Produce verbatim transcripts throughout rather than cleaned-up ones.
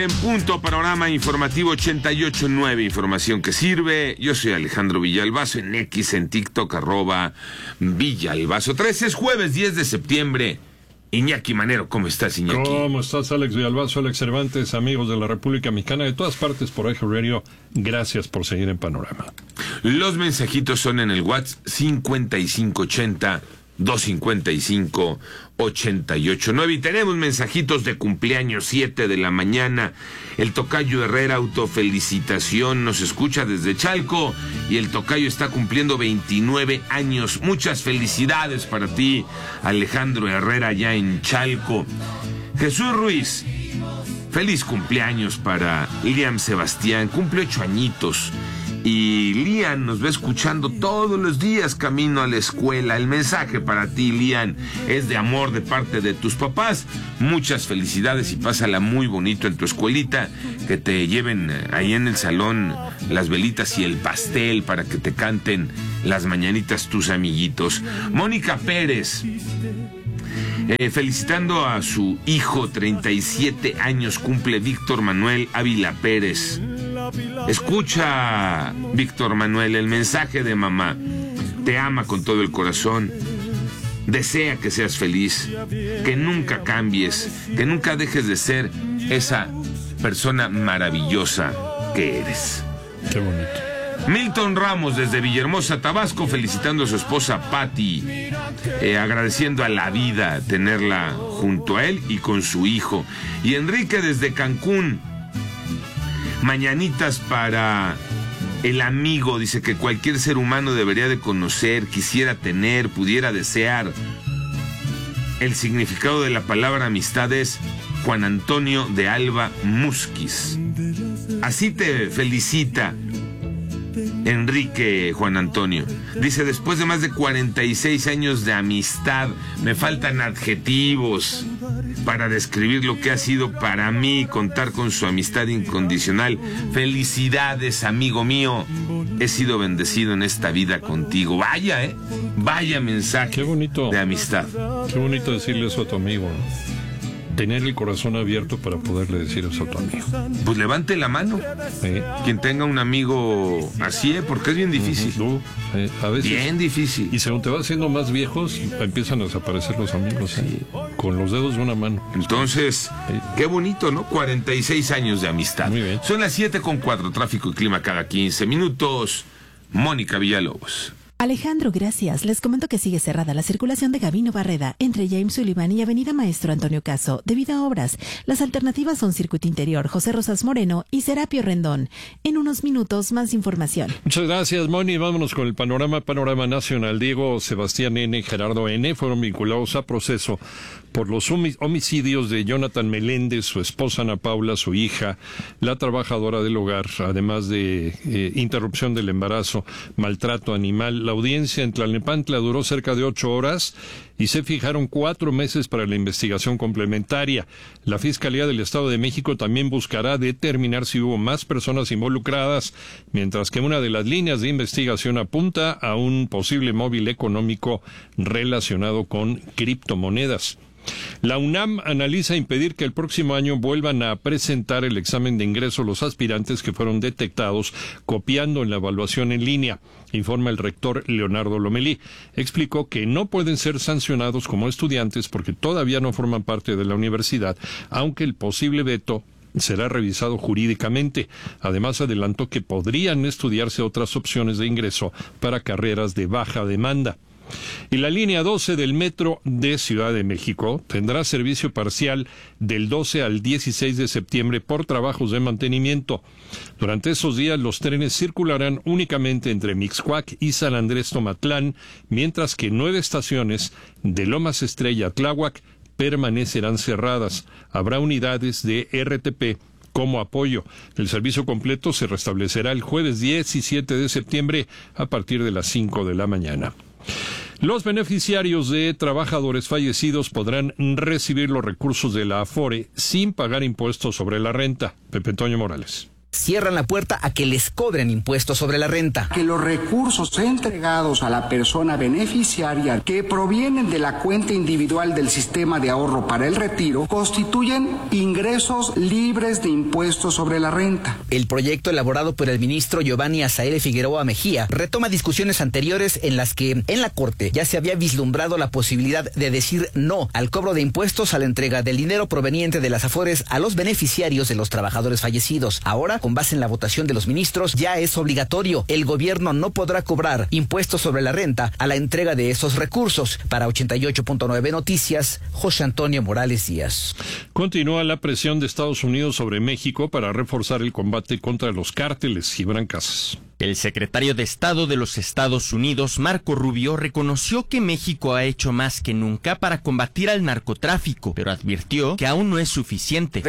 En punto, panorama informativo ochenta y ocho punto nueve, información que sirve. Yo soy Alejandro Villalbazo, en X, en TikTok, arroba Villalbazo. tres es jueves diez de septiembre. Iñaki Manero, ¿cómo estás, Iñaki? ¿Cómo estás, Alex Villalbazo, Alex Cervantes, amigos de la República Mexicana, de todas partes por Eje Radio? Gracias por seguir en Panorama. Los mensajitos son en el WhatsApp cincuenta y cinco ochenta, doscientos cincuenta y cinco, ochenta y ocho nueve. Y tenemos mensajitos de cumpleaños, siete de la mañana. El tocayo Herrera, autofelicitación, nos escucha desde Chalco y el tocayo está cumpliendo veintinueve años. Muchas felicidades para ti, Alejandro Herrera, allá en Chalco. Jesús Ruiz, feliz cumpleaños para Liam Sebastián, cumple ocho añitos. Y Lian nos va escuchando todos los días camino a la escuela. El mensaje para ti, Lian, es de amor de parte de tus papás. Muchas felicidades y pásala muy bonito en tu escuelita. Que te lleven ahí en el salón las velitas y el pastel para que te canten las mañanitas tus amiguitos. Mónica Pérez, eh, felicitando a su hijo, treinta y siete años cumple Víctor Manuel Ávila Pérez. Escucha, Víctor Manuel, el mensaje de mamá. Te ama con todo el corazón. Desea que seas feliz, que nunca cambies, que nunca dejes de ser esa persona maravillosa que eres. Qué bonito. Milton Ramos desde Villahermosa, Tabasco, felicitando a su esposa Patti, eh, agradeciendo a la vida tenerla junto a él y con su hijo. Y Enrique desde Cancún, mañanitas para el amigo, dice que cualquier ser humano debería de conocer, quisiera tener, pudiera desear. El significado de la palabra amistad es Juan Antonio de Alba Musquiz. Así te felicita Enrique Juan Antonio. Dice, después de más de cuarenta y seis años de amistad, me faltan adjetivos para describir lo que ha sido para mí contar con su amistad incondicional. Felicidades, amigo mío. He sido bendecido en esta vida contigo. Vaya, ¿eh? Vaya mensaje. Qué bonito. De amistad. Qué bonito decirle eso a tu amigo, ¿no? Tener el corazón abierto para poderle decir eso a tu amigo. Pues levante la mano. ¿Eh? Quien tenga un amigo así, ¿eh? Porque es bien difícil. Uh-huh. ¿Eh? A veces. Bien difícil. Y según te vas haciendo más viejos, empiezan a desaparecer los amigos, ¿eh? Sí. Con los dedos de una mano. Entonces, sí. Qué bonito, ¿no? cuarenta y seis años de amistad. Muy bien. Son las siete con cuatro, tráfico y clima cada quince minutos. Mónica Villalobos. Alejandro, gracias. Les comento que sigue cerrada la circulación de Gabino Barreda entre James Sullivan y Avenida Maestro Antonio Caso debido a obras. Las alternativas son Circuito Interior, José Rosas Moreno y Serapio Rendón. En unos minutos, más información. Muchas gracias, Moni. Vámonos con el panorama, panorama nacional. Diego Sebastián N. y Gerardo N. fueron vinculados a proceso por los homicidios de Jonathan Meléndez, su esposa Ana Paula, su hija, la trabajadora del hogar, además de eh, interrupción del embarazo, maltrato animal. La audiencia en Tlalnepantla duró cerca de ocho horas y se fijaron cuatro meses para la investigación complementaria. La Fiscalía del Estado de México también buscará determinar si hubo más personas involucradas, mientras que una de las líneas de investigación apunta a un posible móvil económico relacionado con criptomonedas. La UNAM analiza impedir que el próximo año vuelvan a presentar el examen de ingreso los aspirantes que fueron detectados copiando en la evaluación en línea, informa el rector Leonardo Lomelí. Explicó que no pueden ser sancionados como estudiantes porque todavía no forman parte de la universidad, aunque el posible veto será revisado jurídicamente. Además, adelantó que podrían estudiarse otras opciones de ingreso para carreras de baja demanda. Y la línea doce del metro de Ciudad de México tendrá servicio parcial del doce al dieciséis de septiembre por trabajos de mantenimiento. Durante esos días los trenes circularán únicamente entre Mixcoac y San Andrés Tomatlán, mientras que nueve estaciones de Lomas Estrella a Tláhuac permanecerán cerradas. Habrá unidades de R T P como apoyo. El servicio completo se restablecerá el jueves diecisiete de septiembre a partir de las cinco de la mañana. Los beneficiarios de trabajadores fallecidos podrán recibir los recursos de la Afore sin pagar impuestos sobre la renta. Pepe Toño Morales. cierran la puerta a que les cobren impuestos sobre la renta. Que los recursos entregados a la persona beneficiaria que provienen de la cuenta individual del sistema de ahorro para el retiro constituyen ingresos libres de impuestos sobre la renta. El proyecto elaborado por el ministro Giovanni Azaele Figueroa Mejía retoma discusiones anteriores en las que en la Corte ya se había vislumbrado la posibilidad de decir no al cobro de impuestos a la entrega del dinero proveniente de las afores a los beneficiarios de los trabajadores fallecidos. Ahora, con base en la votación de los ministros, ya es obligatorio. El gobierno no podrá cobrar impuestos sobre la renta a la entrega de esos recursos. Para ochenta y ocho punto nueve Noticias, José Antonio Morales Díaz. Continúa la presión de Estados Unidos sobre México para reforzar el combate contra los cárteles. Gibran Casas. El secretario de Estado de los Estados Unidos, Marco Rubio, reconoció que México ha hecho más que nunca para combatir al narcotráfico, pero advirtió que aún no es suficiente.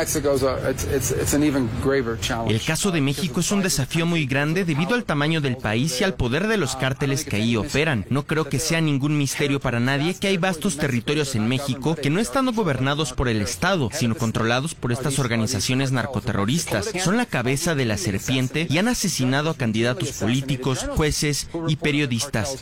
El caso de México es un desafío muy grande debido al tamaño del país y al poder de los cárteles que ahí operan. No creo que sea ningún misterio para nadie que hay vastos territorios en México que no están gobernados por el Estado, sino controlados por estas organizaciones narcoterroristas. Son la cabeza de la serpiente y han asesinado a candidatos políticos, jueces y periodistas.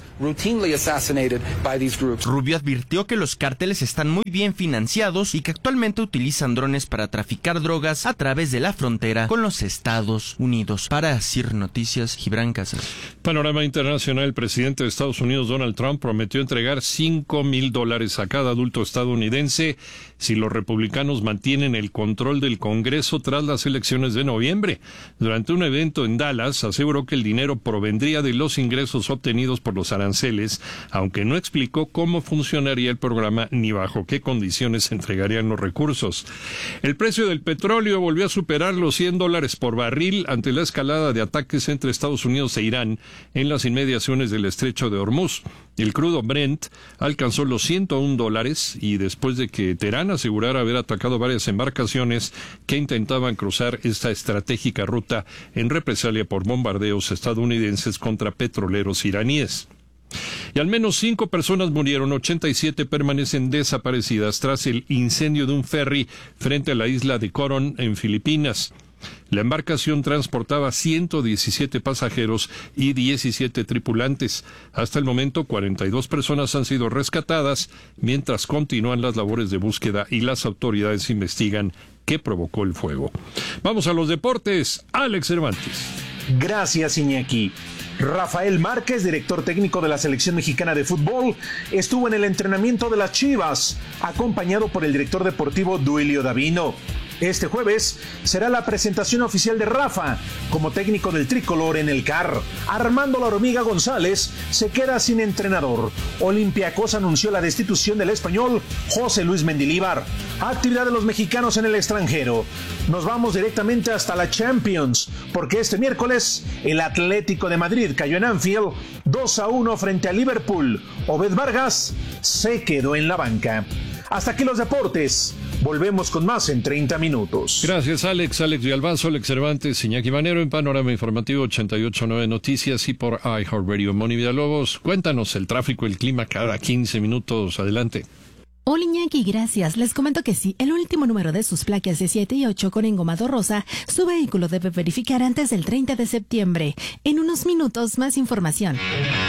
Rubio advirtió que los cárteles están muy bien financiados y que actualmente utilizan drones para traficar drogas a través de la frontera con los Estados Unidos. Para C I R Noticias, Gibran Casas. Panorama internacional. El presidente de Estados Unidos, Donald Trump, prometió entregar cinco mil dólares a cada adulto estadounidense si los republicanos mantienen el control del Congreso tras las elecciones de noviembre. Durante un evento en Dallas, aseguró que el dinero provendría de los ingresos obtenidos por los aranceles, aunque no explicó cómo funcionaría el programa ni bajo qué condiciones se entregarían los recursos. El precio del petróleo volvió a superar los cien dólares por barril ante la escalada de ataques entre Estados Unidos e Irán en las inmediaciones del estrecho de Hormuz. El crudo Brent alcanzó los ciento un dólares y después de que Teherán asegurara haber atacado varias embarcaciones que intentaban cruzar esta estratégica ruta en represalia por bombardeos estadounidenses contra petroleros iraníes. Y al menos cinco personas murieron, ochenta y siete permanecen desaparecidas tras el incendio de un ferry frente a la isla de Coron en Filipinas. La embarcación transportaba ciento diecisiete pasajeros y diecisiete tripulantes. Hasta el momento, cuarenta y dos personas han sido rescatadas, mientras continúan las labores de búsqueda y las autoridades investigan qué provocó el fuego. Vamos a los deportes. Alex Cervantes. Gracias, Iñaki. Rafael Márquez, director técnico de la selección mexicana de fútbol, estuvo en el entrenamiento de las Chivas, acompañado por el director deportivo Duilio Davino. Este jueves será la presentación oficial de Rafa como técnico del tricolor en el C A R. Armando La Hormiga González se queda sin entrenador. Olympiacos anunció la destitución del español José Luis Mendilíbar. Actividad de los mexicanos en el extranjero. Nos vamos directamente hasta la Champions, porque este miércoles el Atlético de Madrid cayó en Anfield dos a uno frente a Liverpool. Obed Vargas se quedó en la banca. Hasta aquí los deportes. Volvemos con más en treinta minutos. Gracias, Alex. Alex Villalbazo, Alex Cervantes, Iñaki Manero en Panorama Informativo ochenta y ocho punto nueve Noticias y por iHeartRadio. Moni Villalobos, cuéntanos el tráfico y el clima cada quince minutos. Adelante. Hola Iñaki, gracias. Les comento que sí, el último número de sus placas de siete y ocho con engomado rosa, su vehículo debe verificar antes del treinta de septiembre. En unos minutos, más información.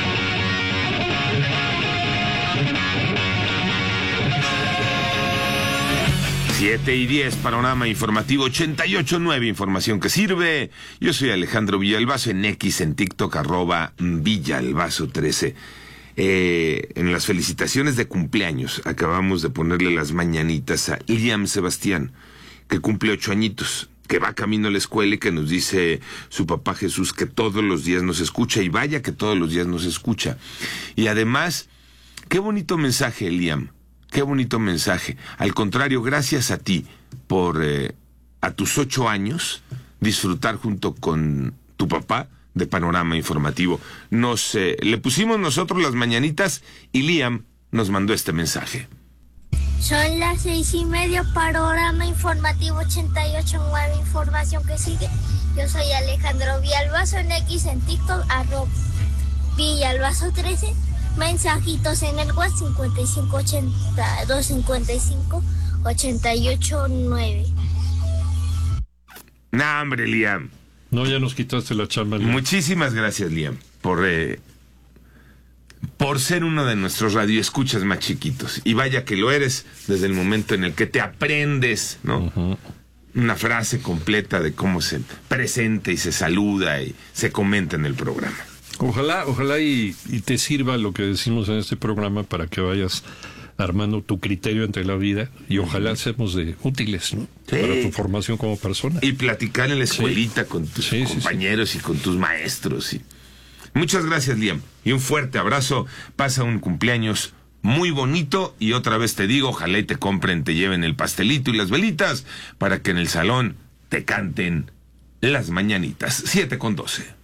siete y diez, Panorama Informativo ochenta y ocho punto nueve, información que sirve. Yo soy Alejandro Villalbazo, en X, en TikTok, arroba Villalbazo trece. Eh, en las felicitaciones de cumpleaños, acabamos de ponerle las mañanitas a Liam Sebastián, que cumple ocho añitos, que va camino a la escuela y que nos dice su papá Jesús que todos los días nos escucha, y vaya que todos los días nos escucha. Y además, qué bonito mensaje, Liam. Qué bonito mensaje. Al contrario, gracias a ti por, eh, a tus ocho años, disfrutar junto con tu papá de Panorama Informativo. Nos, eh, le pusimos nosotros las mañanitas y Liam nos mandó este mensaje. Son las seis y media, Panorama Informativo ochenta y ocho punto nueve, información que sigue. Yo soy Alejandro Villalbazo, en X, en TikTok, arroba Villalbazo trece. Mensajitos en el WhatsApp cincuenta y cinco ochenta y dos cincuenta y cinco ochenta y ocho nueve. Nah, hombre, Liam. No, ya nos quitaste la chamba, Liam. Muchísimas gracias, Liam, por, eh, por ser uno de nuestros radioescuchas más chiquitos. Y vaya que lo eres desde el momento en el que te aprendes, ¿no? Uh-huh. Una frase completa de cómo se presenta y se saluda y se comenta en el programa. Ojalá, ojalá y, y te sirva lo que decimos en este programa para que vayas armando tu criterio ante la vida y ojalá seamos de útiles, ¿no? Sí. Para tu formación como persona. Y platicar en la escuelita sí. con tus sí, compañeros sí, sí. y con tus maestros. Y... Muchas gracias, Liam. Y un fuerte abrazo. Pasa un cumpleaños muy bonito y otra vez te digo, ojalá y te compren, te lleven el pastelito y las velitas para que en el salón te canten las mañanitas. siete con doce.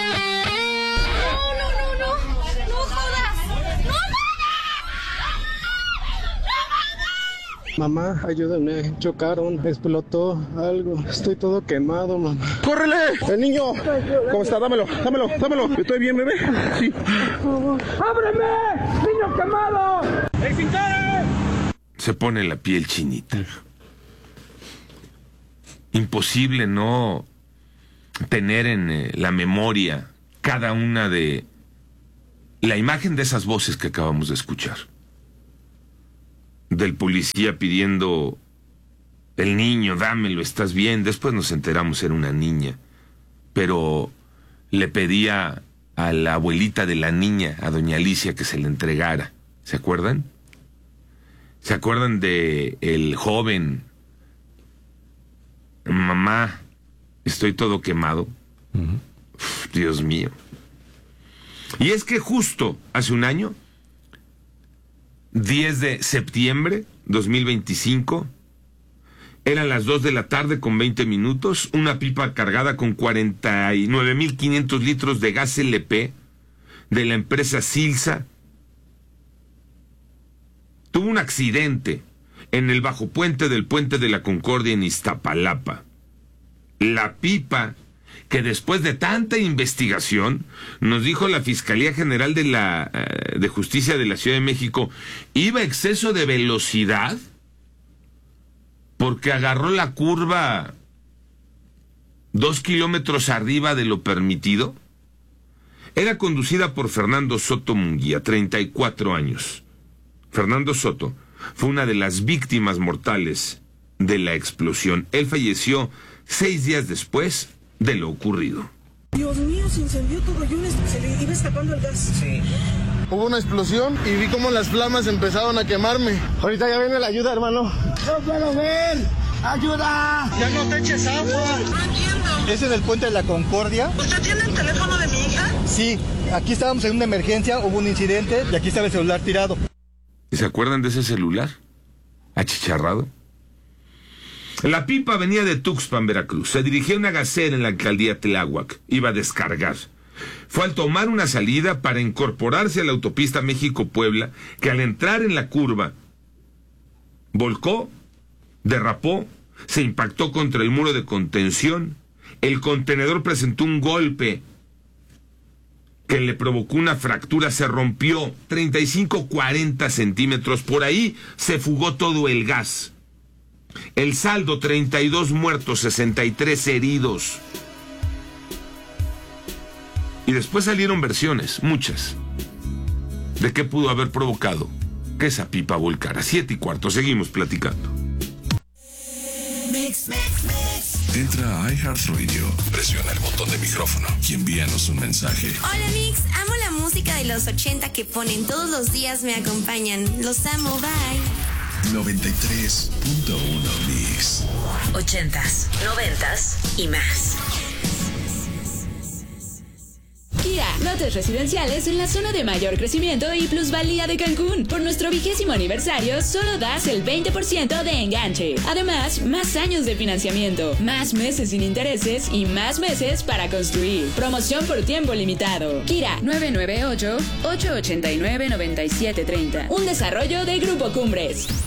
Mamá, ayúdame, chocaron, explotó algo, estoy todo quemado, mamá. ¡Córrele! ¡El niño! ¿Cómo está? Dámelo, dámelo, dámelo. ¿Estoy bien, bebé? Sí. ¡Ábreme! ¡Niño quemado! ¡Extintores! Se pone la piel chinita. Imposible no tener en eh, la memoria cada una de la imagen de esas voces que acabamos de escuchar. Del policía pidiendo el niño, dámelo, estás bien. Después nos enteramos era una niña, pero le pedía a la abuelita de la niña, a doña Alicia, que se le entregara. ¿Se acuerdan? ¿Se acuerdan de el joven? Mamá, estoy todo quemado. Uh-huh. Uf, Dios mío. Y es que justo hace un año, diez de septiembre dos mil veinticinco, eran las dos de la tarde con veinte minutos, una pipa cargada con cuarenta y nueve mil quinientos litros de gas L P de la empresa Silsa tuvo un accidente en el bajo puente del Puente de la Concordia en Iztapalapa. La pipa, que después de tanta investigación, nos dijo la Fiscalía General de la uh, de Justicia de la Ciudad de México, iba a exceso de velocidad porque agarró la curva dos kilómetros arriba de lo permitido. Era conducida por Fernando Soto Munguía, treinta y cuatro años. Fernando Soto fue una de las víctimas mortales de la explosión. Él falleció seis días después de lo ocurrido. Dios mío, se incendió todo, yo se le iba escapando el gas. Sí. Hubo una explosión y vi cómo las flamas empezaron a quemarme. Ahorita ya viene la ayuda, hermano. ¡No puedo ver! ¡Ayuda! Ya no te eches agua. No entiendo. ¿Es en el Puente de la Concordia? ¿Usted tiene el teléfono de mi hija? Sí, aquí estábamos en una emergencia, hubo un incidente y aquí estaba el celular tirado. ¿Se acuerdan de ese celular? Achicharrado. La pipa venía de Tuxpan, Veracruz. Se dirigía a una gasera en la alcaldía Tláhuac. Iba a descargar. Fue al tomar una salida para incorporarse a la autopista México-Puebla, que al entrar en la curva volcó, derrapó, se impactó contra el muro de contención. El contenedor presentó un golpe que le provocó una fractura, se rompió treinta y cinco, cuarenta centímetros. Por ahí se fugó todo el gas. El saldo, treinta y dos muertos, sesenta y tres heridos. Y después salieron versiones, muchas, de qué pudo haber provocado que esa pipa volcara. Siete y cuarto, seguimos platicando. Mix, mix, mix. Entra a iHeartRadio, presiona el botón de micrófono y envíanos un mensaje. Hola Mix, amo la música de los ochenta que ponen todos los días, me acompañan. Los amo, bye. noventa y tres punto uno Mix. Ochentas, noventas y más. Kia, lotes residenciales en la zona de mayor crecimiento y plusvalía de Cancún. Por nuestro vigésimo aniversario, solo das el veinte por ciento de enganche. Además, más años de financiamiento, más meses sin intereses y más meses para construir. Promoción por tiempo limitado. Kira, nueve nueve ocho, ocho ocho nueve, nueve siete tres cero. Un desarrollo de Grupo Cumbres.